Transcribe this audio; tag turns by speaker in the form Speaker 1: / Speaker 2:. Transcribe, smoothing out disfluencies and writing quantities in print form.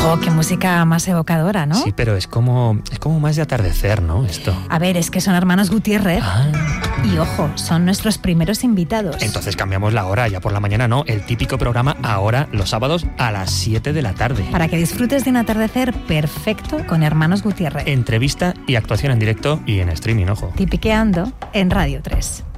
Speaker 1: Oh, qué música más evocadora, ¿no?
Speaker 2: Sí, pero es como más de atardecer, ¿no? Esto.
Speaker 1: A ver, es que son hermanos Gutiérrez.
Speaker 2: Ah.
Speaker 1: Y ojo, son nuestros primeros invitados.
Speaker 2: Entonces cambiamos la hora, ya por la mañana no. El típico programa ahora, los sábados, a las 7 de la tarde.
Speaker 1: Para que disfrutes de un atardecer perfecto con hermanos Gutiérrez.
Speaker 2: Entrevista y actuación en directo y en streaming, ojo.
Speaker 1: Tipiqueando en Radio 3.